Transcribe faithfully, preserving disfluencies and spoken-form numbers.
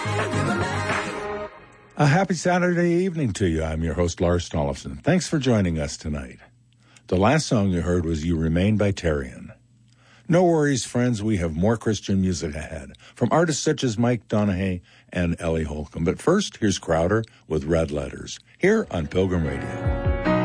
A happy Saturday evening to you. I'm your host, Lars Tollefson. Thanks for joining us tonight. The last song you heard was You Remain by Tarian. No worries, friends. We have more Christian music ahead from artists such as Mike Donahue and Ellie Holcomb. But first, here's Crowder with Red Letters here on Pilgrim Radio.